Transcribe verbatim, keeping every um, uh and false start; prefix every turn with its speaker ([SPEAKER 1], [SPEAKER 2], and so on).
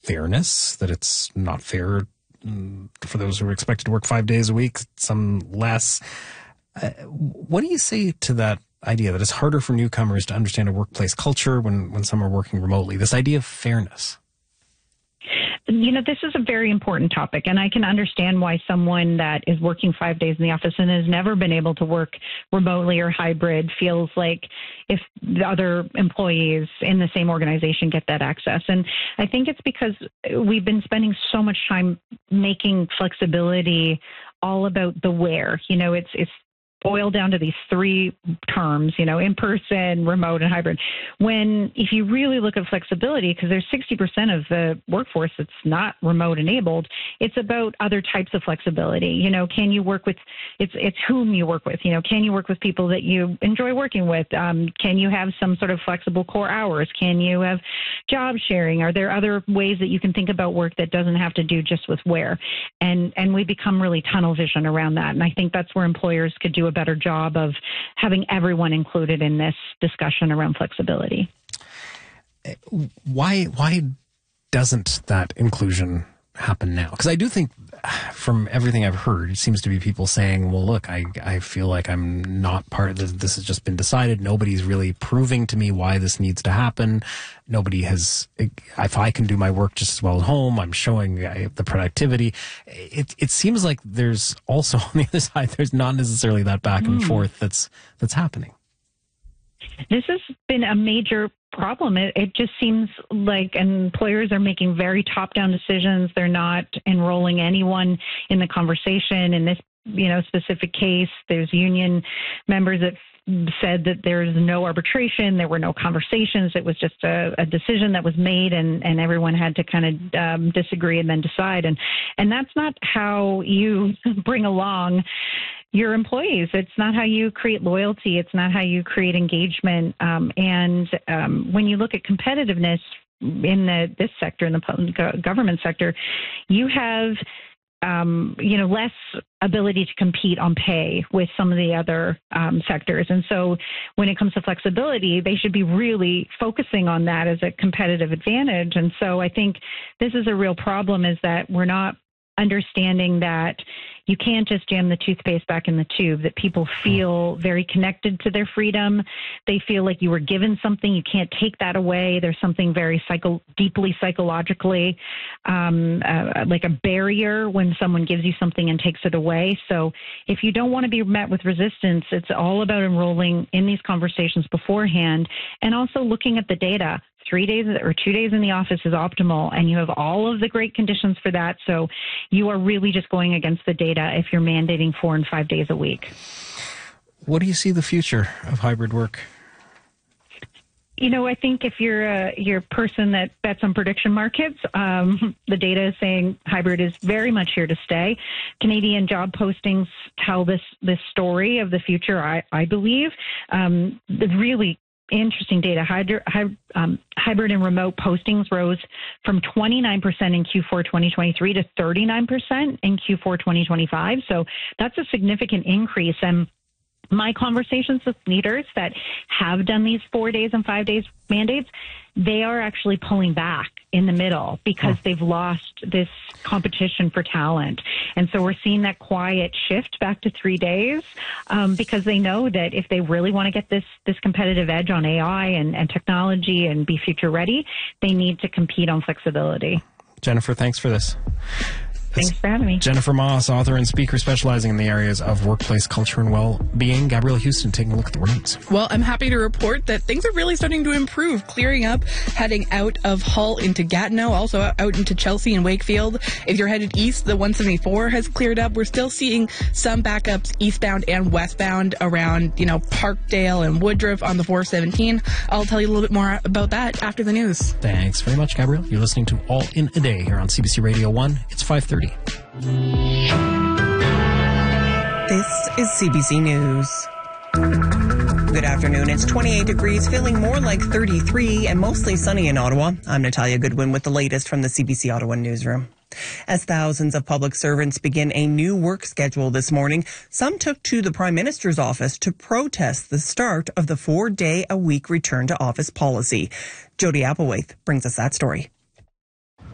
[SPEAKER 1] fairness, that it's not fair for those who are expected to work five days a week, some less. Uh, what do you say to that idea that it's harder for newcomers to understand a workplace culture when, when some are working remotely, this idea of fairness?
[SPEAKER 2] You know, this is a very important topic, and I can understand why someone that is working five days in the office and has never been able to work remotely or hybrid feels like if the other employees in the same organization get that access. And I think it's because we've been spending so much time making flexibility all about the where. You know, it's it's boiled down to these three terms, you know, in-person, remote, and hybrid. When, if you really look at flexibility, because there's sixty percent of the workforce that's not remote enabled, it's about other types of flexibility. You know, can you work with, it's it's whom you work with, you know, can you work with people that you enjoy working with? Um, can you have some sort of flexible core hours? Can you have job sharing? Are there other ways that you can think about work that doesn't have to do just with where? And, and we become really tunnel vision around that. And I think that's where employers could do a better job of having everyone included in this discussion around flexibility.
[SPEAKER 1] Why why doesn't that inclusion happen now? Because I do think from everything I've heard, it seems to be people saying, well, look, I, I feel like I'm not part of this. This has just been decided. Nobody's really proving to me why this needs to happen. Nobody has, if I can do my work just as well at home, I'm showing the productivity. It, it seems like there's also on the other side, there's not necessarily that back and mm. forth that's, that's happening.
[SPEAKER 2] This has been a major problem. It, it just seems like employers are making very top-down decisions. They're not enrolling anyone in the conversation. In this, you know, specific case, there's union members that said that there's no arbitration, there were no conversations. It was just a, a decision that was made, and, and everyone had to kind of um, disagree and then decide. And and that's not how you bring along your employees. It's not how you create loyalty. It's not how you create engagement. Um, and um, when you look at competitiveness in the this sector, in the government sector, you have Um, you know, less ability to compete on pay with some of the other um, sectors. And so when it comes to flexibility, they should be really focusing on that as a competitive advantage. And so I think this is a real problem, is that we're not understanding that you can't just jam the toothpaste back in the tube, that people feel very connected to their freedom. They feel like you were given something. You can't take that away. There's something very psycho, deeply psychologically um, uh, like a barrier when someone gives you something and takes it away. So if you don't want to be met with resistance, it's all about enrolling in these conversations beforehand and also looking at the data. Three days or two days in the office is optimal, and you have all of the great conditions for that. So you are really just going against the data if you're mandating four and five days a week.
[SPEAKER 1] What do you see the future of hybrid work?
[SPEAKER 2] You know, I think if you're a, you're a person that bets on prediction markets, um, the data is saying hybrid is very much here to stay. Canadian job postings tell this this story of the future, I, I believe. Um, the really interesting data. Hybrid, um, hybrid and remote postings rose from twenty-nine percent in Q four twenty twenty-three to thirty-nine percent in Q four twenty twenty-five. So that's a significant increase. And my conversations with leaders that have done these four days and five days mandates, they are actually pulling back in the middle because they've lost this competition for talent. And so we're seeing that quiet shift back to three days um, because they know that if they really want to get this this competitive edge on A I and, and technology and be future ready, they need to compete on flexibility.
[SPEAKER 1] Jennifer, thanks for this.
[SPEAKER 2] Thanks for having me.
[SPEAKER 1] Jennifer Moss, author and speaker specializing in the areas of workplace culture and well-being. Gabrielle Houston taking a look at the roads.
[SPEAKER 3] Well, I'm happy to report that things are really starting to improve, clearing up, heading out of Hull into Gatineau, also out into Chelsea and Wakefield. If you're headed east, the one seventy-four has cleared up. We're still seeing some backups eastbound and westbound around, you know, Parkdale and Woodruff on the four seventeen. I'll tell you a little bit more about that after the news.
[SPEAKER 1] Thanks very much, Gabrielle. You're listening to All in a Day here on C B C Radio one. It's five thirty.
[SPEAKER 4] This is C B C News. Good afternoon. It's twenty-eight degrees, feeling more like thirty-three and mostly sunny in Ottawa. I'm Natalia Goodwin with the latest from the C B C Ottawa newsroom. As thousands of public servants begin a new work schedule this morning, some took to the Prime Minister's office to protest the start of the four-day-a-week return-to-office policy. Jody Applewhite brings us that story.